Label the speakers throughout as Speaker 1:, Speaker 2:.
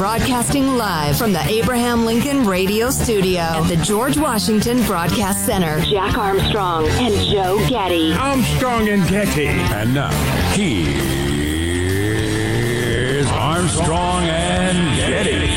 Speaker 1: Broadcasting live from the Abraham Lincoln Radio Studio at the George Washington Broadcast Center. Jack Armstrong and Joe Getty.
Speaker 2: Armstrong and Getty.
Speaker 3: And now, here's Armstrong and Getty.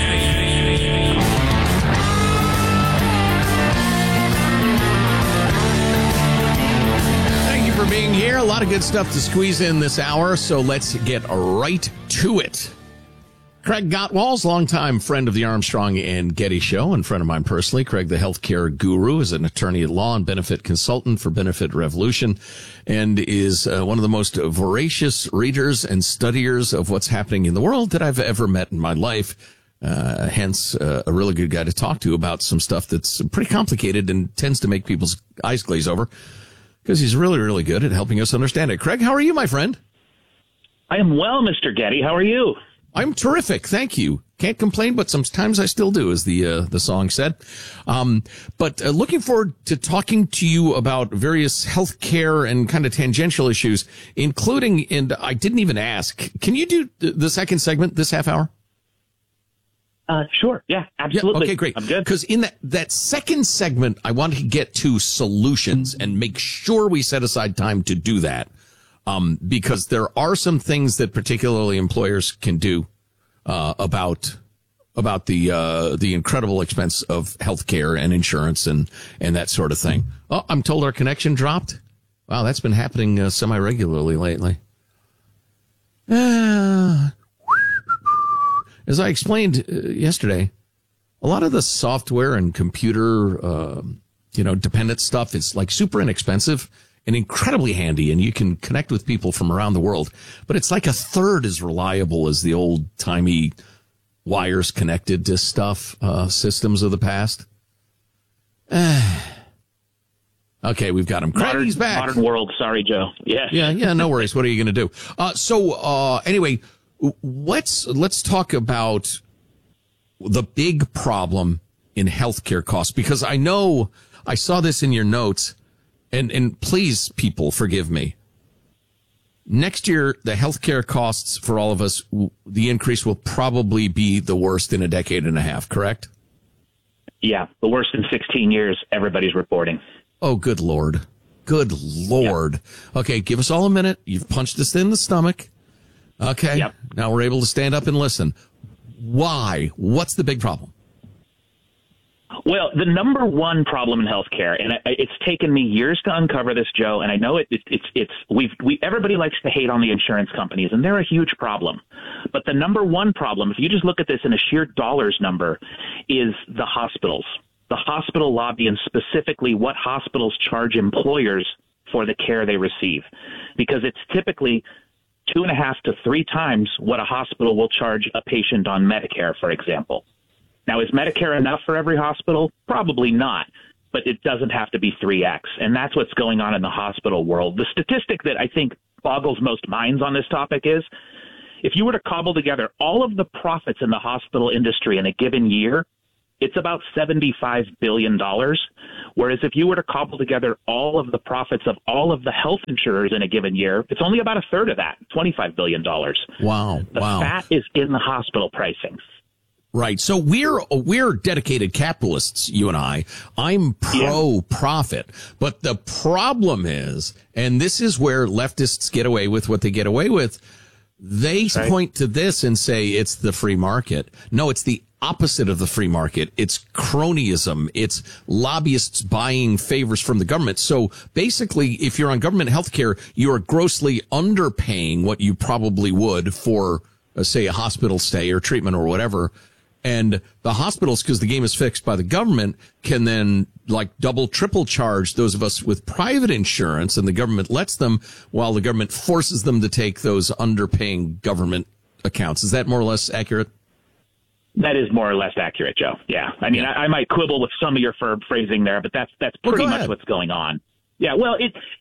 Speaker 4: Thank you for being here. A lot of good stuff to squeeze in this hour, so let's get right to it. Craig Gottwals, longtime friend of the Armstrong and Getty Show and friend of mine personally. Craig, the healthcare guru, is an attorney at law and benefit consultant for Benefit Revolution and is one of the most voracious readers and studiers of what's happening in the world that I've ever met in my life. Hence, a really good guy to talk to about some stuff that's pretty complicated and tends to make people's eyes glaze over because he's really, really good at helping us understand it. Craig, how are you, my friend?
Speaker 5: I am well, Mr. Getty. How are you?
Speaker 4: I'm terrific. Thank you. Can't complain, but sometimes I still do, as the song said. But looking forward to talking to you about various healthcare and kind of tangential issues, including, and I didn't even ask, can you do the second segment this half hour?
Speaker 5: Sure. Yeah, absolutely.
Speaker 4: Yeah, okay, great.
Speaker 5: I'm good.
Speaker 4: Because in that second segment, I want to get to solutions and make sure we set aside time to do that. Because there are some things that particularly employers can do about the incredible expense of healthcare and insurance and that sort of thing. Oh, I'm told our connection dropped. Wow, that's been happening semi-regularly lately. As I explained yesterday, a lot of the software and computer dependent stuff is like super inexpensive and incredibly handy, and you can connect with people from around the world. But it's like a third as reliable as the old-timey wires connected to stuff systems of the past. Okay, we've got him. Craig's back.
Speaker 5: Modern world. Sorry, Joe.
Speaker 4: Yeah, no worries. What are you going to do? Anyway, let's talk about the big problem in healthcare costs, because I know I saw this in your notes. And please, people, forgive me. Next year, the healthcare costs for all of us, the increase will probably be the worst in a decade and a half, correct?
Speaker 5: Yeah, the worst in 16 years, everybody's reporting.
Speaker 4: Oh, good Lord. Good Lord. Yep. Okay, give us all a minute. You've punched us in the stomach. Okay, yep. Now we're able to stand up and listen. Why? What's the big problem?
Speaker 5: Well, the number one problem in healthcare, and it's taken me years to uncover this, Joe, and I know everybody likes to hate on the insurance companies, and they're a huge problem. But the number one problem, if you just look at this in a sheer dollars number, is the hospitals. The hospital lobby, and specifically what hospitals charge employers for the care they receive. Because it's typically 2.5 to 3 times what a hospital will charge a patient on Medicare, for example. Now, is Medicare enough for every hospital? Probably not, but it doesn't have to be 3x, and that's what's going on in the hospital world. The statistic that I think boggles most minds on this topic is if you were to cobble together all of the profits in the hospital industry in a given year, it's about $75 billion, whereas if you were to cobble together all of the profits of all of the health insurers in a given year, it's only about a third of that, $25 billion.
Speaker 4: Wow.
Speaker 5: The fat is in the hospital pricing.
Speaker 4: Right. So we're dedicated capitalists, you and I. I'm pro-profit. But the problem is, and this is where leftists get away with what they get away with, they point to this and say it's the free market. No, it's the opposite of the free market. It's cronyism. It's lobbyists buying favors from the government. So basically, if you're on government health care, you are grossly underpaying what you probably would for, say, a hospital stay or treatment or whatever. And the hospitals, because the game is fixed by the government, can then like double, triple charge those of us with private insurance, and the government lets them, while the government forces them to take those underpaying government accounts. Is that more or less accurate?
Speaker 5: That is more or less accurate, Joe. Yeah. I mean, I might quibble with some of your phrasing there, but that's pretty much what's going on. Yeah. Well,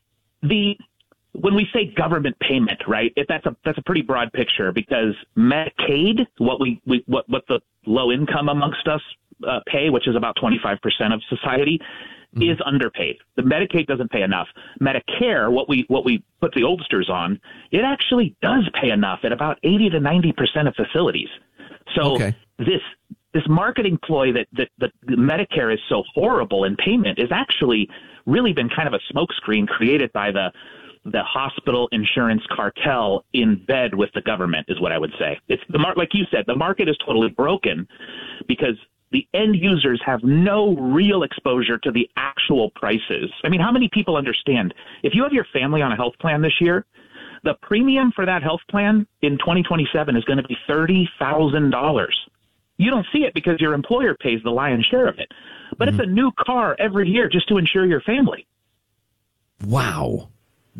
Speaker 5: when we say government payment, right, that's a pretty broad picture, because Medicaid, what the low income amongst us pay, which is about 25% of society, is underpaid. The Medicaid doesn't pay enough. Medicare, what we put the oldsters on, it actually does pay enough at about 80 to 90% of facilities. So this marketing ploy that Medicare is so horrible in payment is actually really been kind of a smokescreen created by the hospital insurance cartel in bed with the government, is what I would say. It's like you said, the market is totally broken because the end users have no real exposure to the actual prices. I mean, how many people understand if you have your family on a health plan this year, the premium for that health plan in 2027 is going to be $30,000. You don't see it because your employer pays the lion's share of it. But it's a new car every year just to insure your family.
Speaker 4: Wow.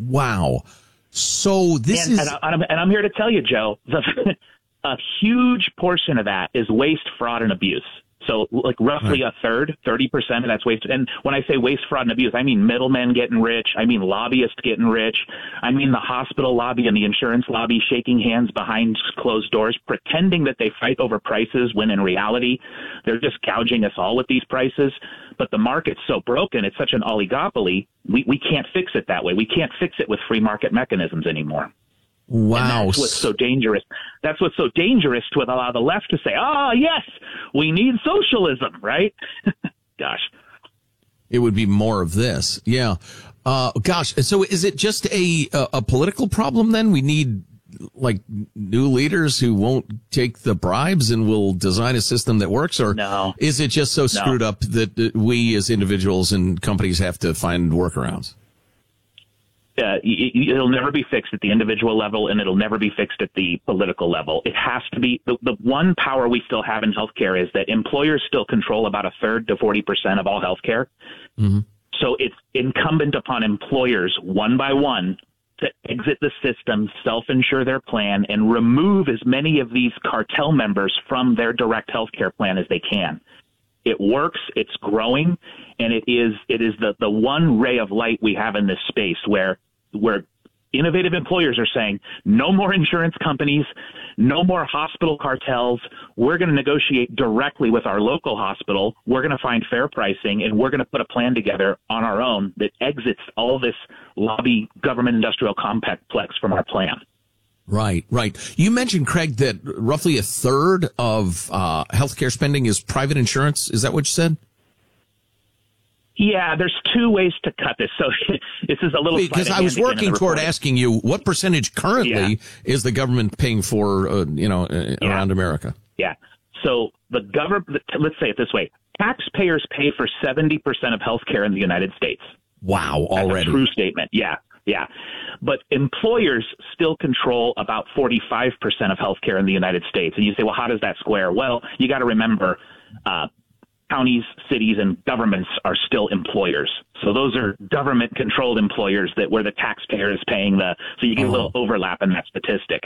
Speaker 4: So this is...
Speaker 5: And I'm here to tell you, Joe, a huge portion of that is waste, fraud, and abuse. So like roughly a third, 30% of that's waste. And when I say waste, fraud, and abuse, I mean middlemen getting rich. I mean lobbyists getting rich. I mean the hospital lobby and the insurance lobby shaking hands behind closed doors, pretending that they fight over prices when in reality they're just gouging us all with these prices. But the market's so broken, it's such an oligopoly, we can't fix it that way. We can't fix it with free market mechanisms anymore.
Speaker 4: Wow.
Speaker 5: And that's what's so dangerous. That's what's so dangerous to allow the left to say, yes, we need socialism, right? Gosh.
Speaker 4: It would be more of this. Yeah. Gosh. So is it just a political problem then? We need like new leaders who won't take the bribes and will design a system that works? Or is it just so screwed up that we as individuals and companies have to find workarounds?
Speaker 5: It'll never be fixed at the individual level, and it'll never be fixed at the political level. It has to be the one power we still have in healthcare is that employers still control about a third to 40% of all healthcare. Mm-hmm. So it's incumbent upon employers one by one to exit the system, self-insure their plan, and remove as many of these cartel members from their direct healthcare plan as they can. It works, it's growing, and it is the one ray of light we have in this space where innovative employers are saying, no more insurance companies, no more hospital cartels. We're going to negotiate directly with our local hospital. We're going to find fair pricing, and we're going to put a plan together on our own that exits all this lobby government industrial complex from our plan.
Speaker 4: Right. You mentioned, Craig, that roughly a third of healthcare spending is private insurance. Is that what you said?
Speaker 5: Yeah, there's two ways to cut this. So this is a little
Speaker 4: because I was working toward asking you what percentage currently is the government paying for, around America.
Speaker 5: Yeah. So the government, let's say it this way: taxpayers pay for 70% of healthcare in the United States.
Speaker 4: Wow, already.
Speaker 5: That's a true statement. Yeah. But employers still control about 45% of healthcare in the United States. And you say, well, how does that square? Well, you got to remember, counties, cities, and governments are still employers. So those are government-controlled employers where the taxpayer is paying so you get a little overlap in that statistic.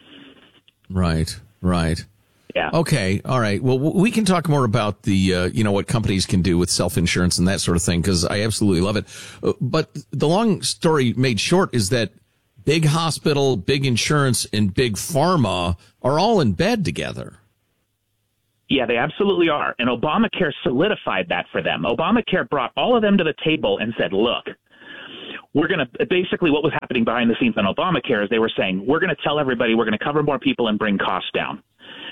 Speaker 4: Right.
Speaker 5: Yeah.
Speaker 4: Okay. All right. Well, we can talk more about the, what companies can do with self-insurance and that sort of thing, because I absolutely love it. But the long story made short is that big hospital, big insurance, and big pharma are all in bed together.
Speaker 5: Yeah, they absolutely are. And Obamacare solidified that for them. Obamacare brought all of them to the table and said, look, we're going to basically what was happening behind the scenes on Obamacare is they were saying, we're going to tell everybody we're going to cover more people and bring costs down.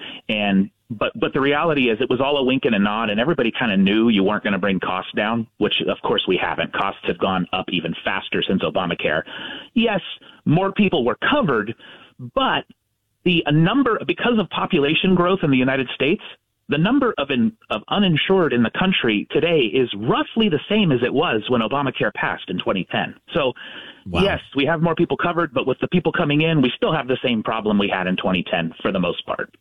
Speaker 5: But the reality is it was all a wink and a nod, and everybody kind of knew you weren't going to bring costs down, which of course we haven't. Costs have gone up even faster since Obamacare. Yes, more people were covered, but because of population growth in the United States, the number of uninsured in the country today is roughly the same as it was when Obamacare passed in 2010. So, Yes, we have more people covered, but with the people coming in, we still have the same problem we had in 2010 for the most part.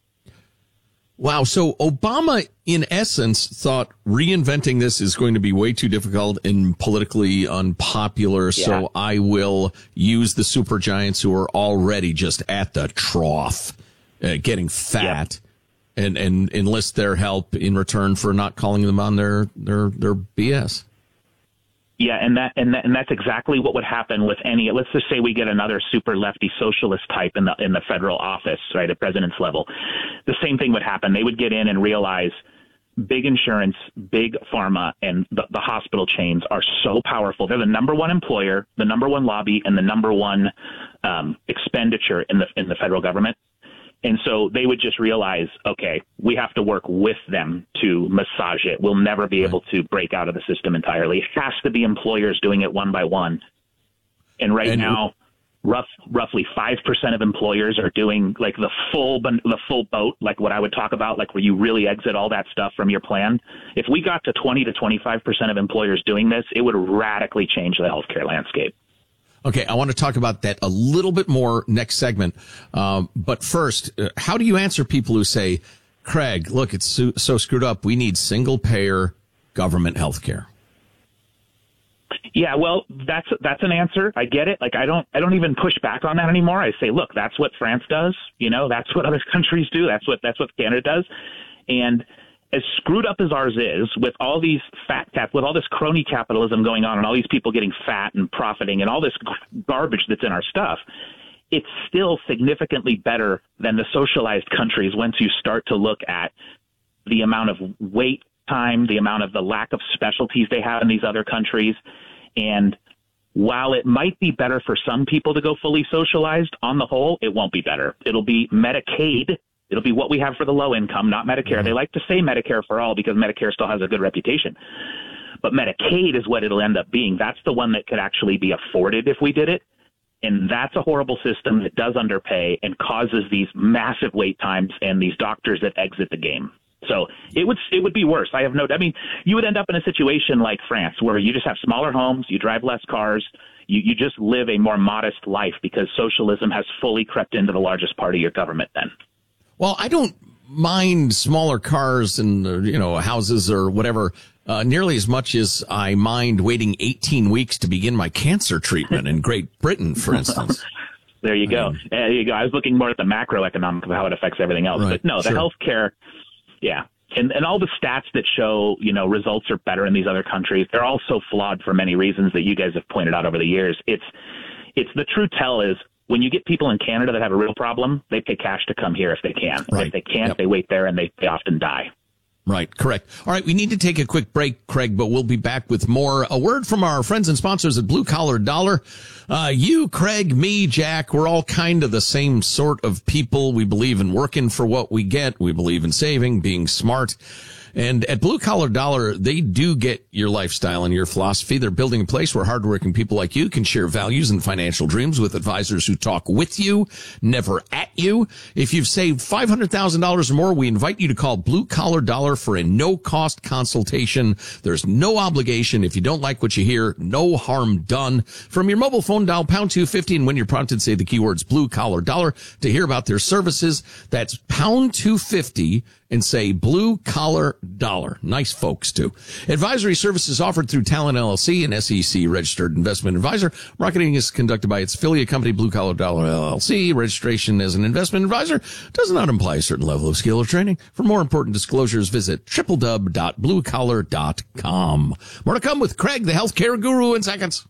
Speaker 4: Wow. So Obama, in essence, thought reinventing this is going to be way too difficult and politically unpopular. Yeah. So I will use the supergiants who are already just at the trough, getting fat, and enlist their help in return for not calling them on their BS.
Speaker 5: Yeah, and that's exactly what would happen with any. Let's just say we get another super lefty socialist type in the federal office, right, at president's level. The same thing would happen. They would get in and realize big insurance, big pharma, and the hospital chains are so powerful. They're the number one employer, the number one lobby, and the number one expenditure in the federal government. And so they would just realize, okay, we have to work with them to massage it. We'll never be able to break out of the system entirely. It has to be employers doing it one by one. And now, roughly 5% of employers are doing like the full boat, like what I would talk about, like where you really exit all that stuff from your plan. If we got to 20 to 25% of employers doing this, it would radically change the healthcare landscape.
Speaker 4: Okay, I want to talk about that a little bit more next segment. But first, how do you answer people who say, Craig, look, it's so screwed up. We need single payer government health care.
Speaker 5: Yeah, well, that's an answer. I get it. Like, I don't even push back on that anymore. I say, look, that's what France does. That's what other countries do. That's what Canada does. And as screwed up as ours is, with all these with all this crony capitalism going on and all these people getting fat and profiting and all this garbage that's in our stuff, it's still significantly better than the socialized countries once you start to look at the amount of wait time, the lack of specialties they have in these other countries. And while it might be better for some people to go fully socialized, on the whole, it won't be better. It'll be Medicaid. It'll be what we have for the low income, not Medicare. They like to say Medicare for all because Medicare still has a good reputation. But Medicaid is what it'll end up being. That's the one that could actually be afforded if we did it. And that's a horrible system that does underpay and causes these massive wait times and these doctors that exit the game. So it would be worse. You would end up in a situation like France where you just have smaller homes, you drive less cars, you just live a more modest life because socialism has fully crept into the largest part of your government then.
Speaker 4: Well, I don't mind smaller cars and, houses or whatever, nearly as much as I mind waiting 18 weeks to begin my cancer treatment in Great Britain, for instance.
Speaker 5: There you go. There you go. I was looking more at the macroeconomic of how it affects everything else.
Speaker 4: Right.
Speaker 5: But no, the healthcare, yeah. And all the stats that show, results are better in these other countries, they're all so flawed for many reasons that you guys have pointed out over the years. It's the true tell is, when you get people in Canada that have a real problem, they pay cash to come here if they can.
Speaker 4: Right.
Speaker 5: If they can't, they wait there and they often die.
Speaker 4: Right, correct. All right, we need to take a quick break, Craig, but we'll be back with more. A word from our friends and sponsors at Blue Collar Dollar. You, Craig, me, Jack, we're all kind of the same sort of people. We believe in working for what we get. We believe in saving, being smart. And at Blue Collar Dollar, they do get your lifestyle and your philosophy. They're building a place where hardworking people like you can share values and financial dreams with advisors who talk with you, never at you. If you've saved $500,000 or more, we invite you to call Blue Collar Dollar for a no-cost consultation. There's no obligation. If you don't like what you hear, no harm done. From your mobile phone, dial pound 250, and when you're prompted, say the keywords Blue Collar Dollar to hear about their services. That's pound 250 and say Blue Collar Dollar. Nice folks, too. Advisory services offered through Talent LLC, an SEC registered investment advisor. Marketing is conducted by its affiliate company, Blue Collar Dollar LLC. Registration as an investment advisor does not imply a certain level of skill or training. For more important disclosures, visit www.bluecollar.com. More to come with Craig, the healthcare guru, in seconds.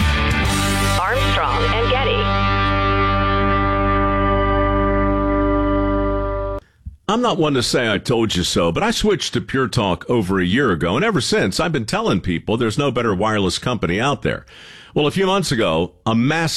Speaker 1: Armstrong and Getty.
Speaker 2: I'm not one to say I told you so, but I switched to Pure Talk over a year ago, and ever since, I've been telling people there's no better wireless company out there. Well, a few months ago, a massive